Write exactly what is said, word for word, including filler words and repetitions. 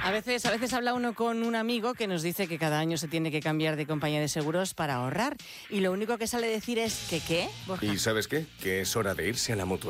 A veces, a veces habla uno con un amigo que nos dice que cada año se tiene que cambiar de compañía de seguros para ahorrar. Y lo único que sale decir es que ¿qué, Borja? ¿Y sabes qué? Que es hora de irse a la Mutua.